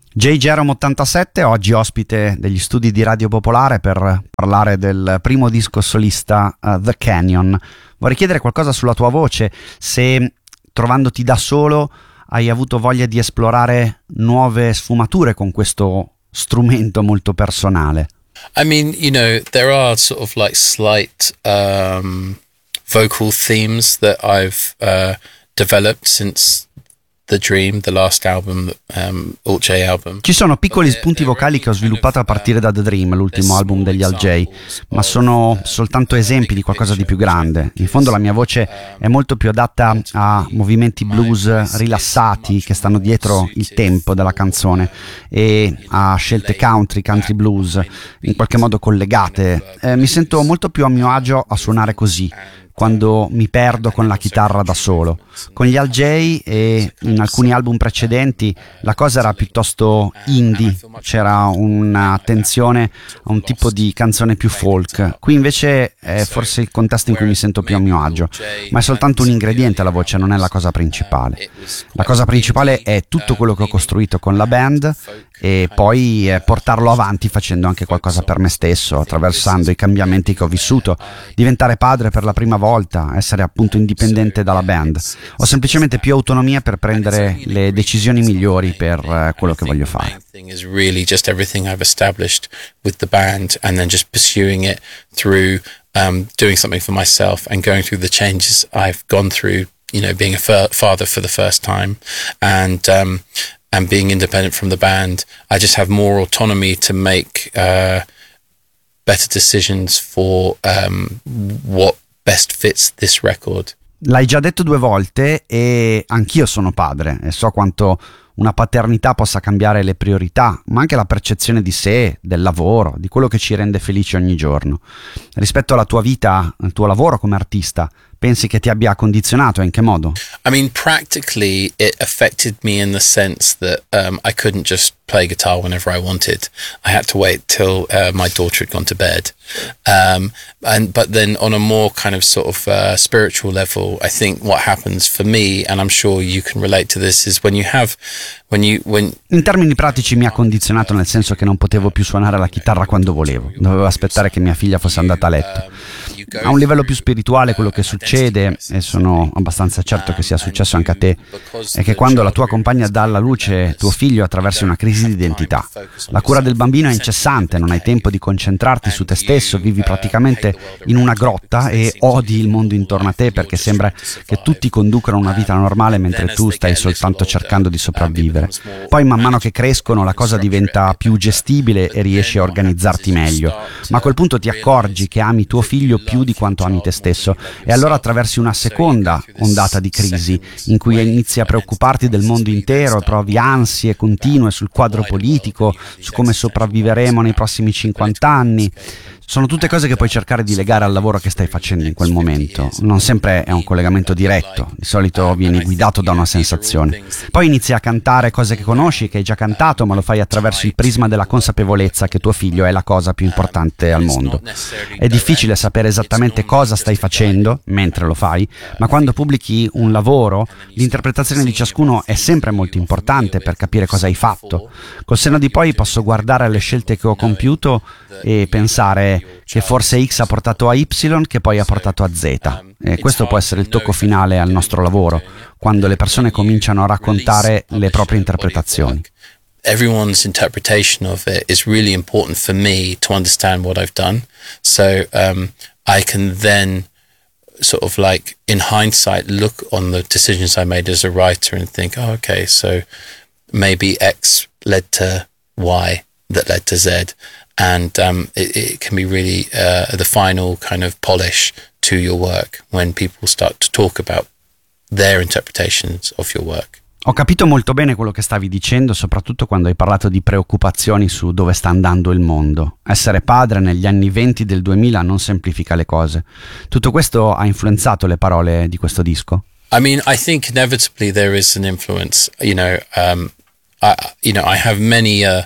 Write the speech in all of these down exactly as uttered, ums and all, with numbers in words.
J. Jerome ottantasette, oggi ospite degli studi di Radio Popolare per parlare del primo disco solista uh, The Canyon. Vorrei chiedere qualcosa sulla tua voce, se trovandoti da solo hai avuto voglia di esplorare nuove sfumature con questo strumento molto personale. I mean, you know, there are sort of like slight um, vocal themes that I've uh, developed since The Dream, the last album, um, Alt J album. Ci sono piccoli spunti vocali che ho sviluppato a partire da The Dream, l'ultimo album degli Alt J, ma sono soltanto esempi di qualcosa di più grande. In fondo la mia voce è molto più adatta a movimenti blues rilassati che stanno dietro il tempo della canzone e a scelte country, country blues, in qualche modo collegate. Eh, mi sento molto più a mio agio a suonare così, quando mi perdo con la chitarra da solo. Con gli Alt J e in alcuni album precedenti la cosa era piuttosto indie, c'era un'attenzione a un tipo di canzone più folk. Qui invece è forse il contesto in cui mi sento più a mio agio, ma è soltanto un ingrediente la voce, non è la cosa principale. La cosa principale è tutto quello che ho costruito con la band e poi eh, portarlo avanti facendo anche qualcosa per me stesso, attraversando i cambiamenti che ho vissuto, diventare padre per la prima volta, essere appunto indipendente dalla band. Ho semplicemente più autonomia per prendere le decisioni migliori per eh, quello che voglio fare. Is really just everything I've established with the band and then just pursuing it through um, doing something for myself and going through the changes I've gone through, you know, being a f- father for the first time and um, and being independent from the band. I just have more autonomy to make uh, better decisions for um, what best fits this record. L'hai già detto due volte e anch'io sono padre e so quanto una paternità possa cambiare le priorità, ma anche la percezione di sé, del lavoro, di quello che ci rende felici ogni giorno. Rispetto alla tua vita, al tuo lavoro come artista, pensi che ti abbia condizionato e in che modo? I mean, practically it affected me in the sense that um, I couldn't just play guitar whenever I wanted. I had to wait till uh, my daughter had gone to bed. Um, and but then on a more kind of sort of uh, spiritual level, I think what happens for me, and I'm sure you can relate to this, is when you have when you when In termini pratici mi ha condizionato nel senso che non potevo più suonare la chitarra quando volevo, dovevo aspettare che mia figlia fosse andata a letto. A un livello più spirituale quello che succede, e sono abbastanza certo che sia successo anche a te, è che quando la tua compagna dà alla luce tuo figlio attraversi una crisi di identità. La cura del bambino è incessante, non hai tempo di concentrarti su te stesso, vivi praticamente in una grotta e odi il mondo intorno a te perché sembra che tutti conducano una vita normale mentre tu stai soltanto cercando di sopravvivere. Poi man mano che crescono la cosa diventa più gestibile e riesci a organizzarti meglio, ma a quel punto ti accorgi che ami tuo figlio più di quanto ami te stesso e allora attraversi una seconda ondata di crisi in cui inizi a preoccuparti del mondo intero e provi ansie continue sul quadro politico, su come sopravviveremo nei prossimi cinquanta anni. Sono tutte cose che puoi cercare di legare al lavoro che stai facendo in quel momento. Non sempre è un collegamento diretto, di solito vieni guidato da una sensazione. Poi inizi a cantare cose che conosci, che hai già cantato, ma lo fai attraverso il prisma della consapevolezza che tuo figlio è la cosa più importante al mondo. È difficile sapere esattamente cosa stai facendo mentre lo fai, ma quando pubblichi un lavoro, l'interpretazione di ciascuno è sempre molto importante per capire cosa hai fatto. Col senno di poi posso guardare alle scelte che ho compiuto e pensare che forse X ha portato a Y che poi ha portato a Z, e questo può essere il tocco finale al nostro lavoro, quando le persone cominciano a raccontare le proprie interpretazioni. Everyone's interpretation of it is really important for me to understand what I've done, so um, I can then sort of like in hindsight look on the decisions I made as a writer and think, oh, okay, so maybe X led to Y that led to Z. And um, it, it can be really uh, the final kind of polish to your work when people start to talk about their interpretations of your work. Ho capito molto bene quello che stavi dicendo, soprattutto quando hai parlato di preoccupazioni su dove sta andando il mondo. Essere padre negli anni venti del duemila non semplifica le cose. Tutto questo ha influenzato le parole di questo disco? I mean, I think inevitably there is an influence. You know, um, I, you know, I have many a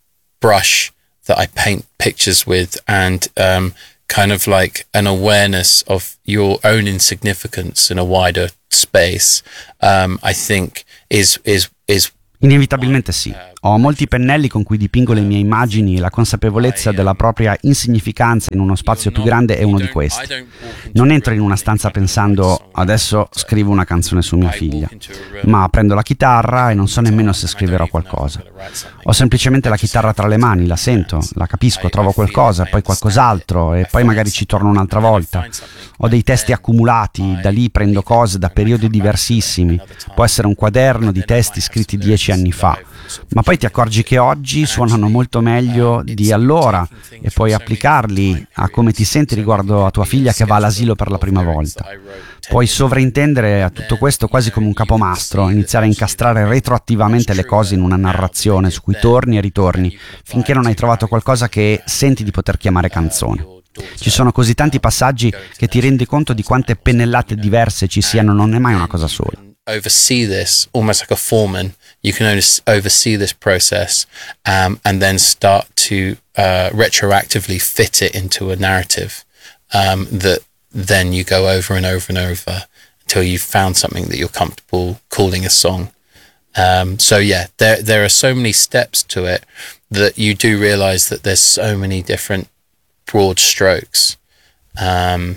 brush that I paint pictures with, and um, kind of like an awareness of your own insignificance in a wider space. Um, I think is is is Inevitabilmente sì. Ho molti pennelli con cui dipingo le mie immagini e la consapevolezza della propria insignificanza in uno spazio più grande è uno di questi. Non entro in una stanza pensando adesso scrivo una canzone su mia figlia, ma prendo la chitarra e non so nemmeno se scriverò qualcosa. Ho semplicemente la chitarra tra le mani, la sento, la capisco, trovo qualcosa, poi qualcos'altro e poi magari ci torno un'altra volta. Ho dei testi accumulati, da lì prendo cose da periodi diversissimi. Può essere un quaderno di testi scritti dieci anni fa, ma poi ti accorgi che oggi suonano molto meglio di allora e puoi applicarli a come ti senti riguardo a tua figlia che va all'asilo per la prima volta. Puoi sovraintendere a tutto questo quasi come un capomastro, iniziare a incastrare retroattivamente le cose in una narrazione su cui torni e ritorni finché non hai trovato qualcosa che senti di poter chiamare canzone. Ci sono così tanti passaggi che ti rendi conto di quante pennellate diverse ci siano, non è mai una cosa sola. Oversee this almost like a foreman. You can only oversee this process um, and then start to uh, retroactively fit it into a narrative um, that then you go over and over and over until you've found something that you're comfortable calling a song. Um, so yeah, there there are so many steps to it that you do realize that there's so many different broad strokes um,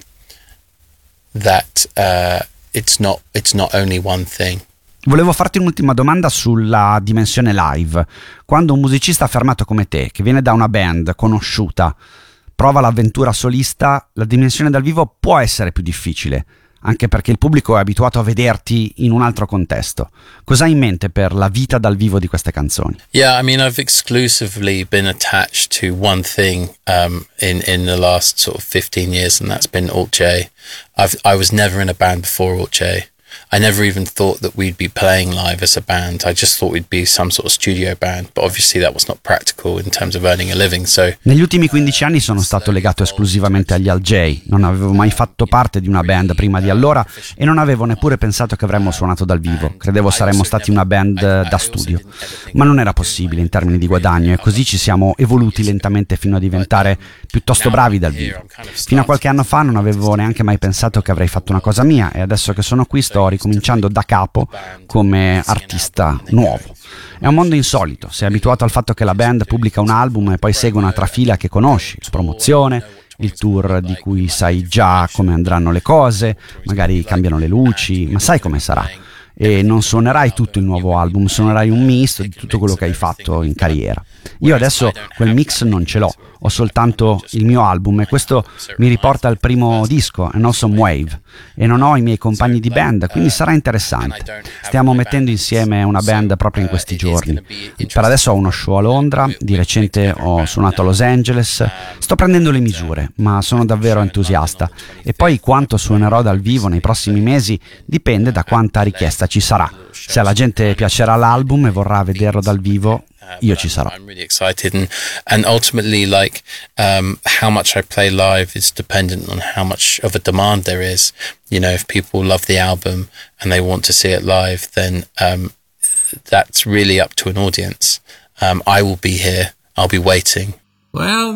that uh, it's not it's not only one thing. Volevo farti un'ultima domanda sulla dimensione live. Quando un musicista affermato come te, che viene da una band conosciuta, prova l'avventura solista, la dimensione dal vivo può essere più difficile, anche perché il pubblico è abituato a vederti in un altro contesto. Cosa hai in mente per la vita dal vivo di queste canzoni? Yeah, I mean, I've exclusively been attached to one thing um, in in the last sort of fifteen years, and that's been Alt J. I've I was never in a band before Alt J. I never even thought that we'd be playing live as a band. I just thought we'd be some sort of studio band, but obviously that was not practical in terms of earning a living. So negli ultimi quindici anni sono stato legato esclusivamente agli Alt J. Non avevo mai fatto parte di una band prima di allora e non avevo neppure pensato che avremmo suonato dal vivo. Credevo saremmo stati una band da studio, ma non era possibile in termini di guadagno e così ci siamo evoluti lentamente fino a diventare piuttosto bravi dal vivo. Fino a qualche anno fa non avevo neanche mai pensato che avrei fatto una cosa mia e adesso che sono qui sto ricominciando da capo come artista nuovo. È un mondo insolito, sei abituato al fatto che la band pubblica un album e poi segue una trafila che conosci, la promozione, il tour di cui sai già come andranno le cose, magari cambiano le luci, ma sai come sarà. E non suonerai tutto il nuovo album, suonerai un misto di tutto quello che hai fatto in carriera. Io adesso quel mix non ce l'ho, ho soltanto il mio album e questo mi riporta al primo disco, An Awesome Wave, e non ho i miei compagni di band, quindi sarà interessante. Stiamo mettendo insieme una band proprio in questi giorni. Per adesso ho uno show a Londra, di recente ho suonato a Los Angeles, sto prendendo le misure, ma sono davvero entusiasta. E poi quanto suonerò dal vivo nei prossimi mesi dipende da quanta richiesta ci sarà. Se alla gente piacerà l'album e vorrà vederlo dal vivo, io ci sarò. I'm really excited, and and ultimately, like um, how much I play live is dependent on how much of a demand there is. You know, if people love the album and they want to see it live, then um, that's really up to an audience. Um, I will be here. I'll be waiting. Well,